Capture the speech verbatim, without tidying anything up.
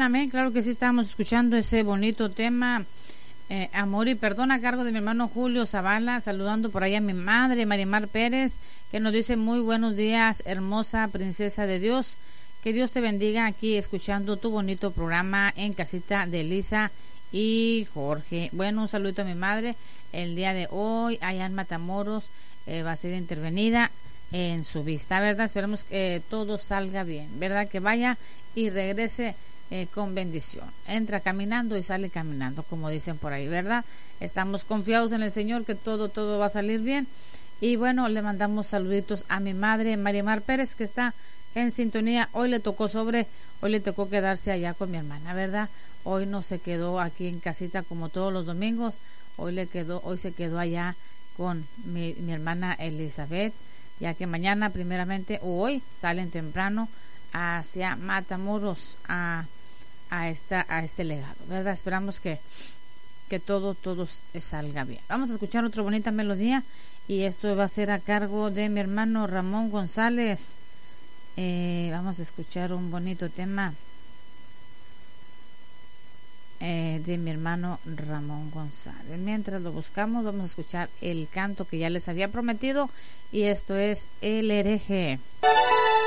amén, claro que sí, estábamos escuchando ese bonito tema, eh, Amor y Perdón, a cargo de mi hermano Julio Zavala, saludando por allá a mi madre, Marimar Pérez, que nos dice muy buenos días, hermosa princesa de Dios, que Dios te bendiga aquí escuchando tu bonito programa en casita de Elisa y Jorge. Bueno, un saludito a mi madre, el día de hoy, allá en Matamoros, eh, va a ser intervenida en su vista, ¿verdad? Esperemos que todo salga bien, ¿verdad? Que vaya y regrese eh, con bendición. Entra caminando y sale caminando, como dicen por ahí, ¿verdad? Estamos confiados en el Señor que todo, todo va a salir bien. Y bueno, le mandamos saluditos a mi madre, Marimar Pérez, que está en sintonía. Hoy le tocó sobre, hoy le tocó quedarse allá con mi hermana, ¿verdad? Hoy no se quedó aquí en casita como todos los domingos. Hoy le quedó, hoy se quedó allá con mi, mi hermana Elizabeth, ya que mañana primeramente o hoy salen temprano hacia Matamoros a a esta a este legado, ¿verdad? Esperamos que que todo todo salga bien. Vamos a escuchar otra bonita melodía y esto va a ser a cargo de mi hermano Ramón González. Eh, vamos a escuchar un bonito tema eh, de mi hermano Ramón González. Mientras lo buscamos, vamos a escuchar el canto que ya les había prometido y esto es El Hereje.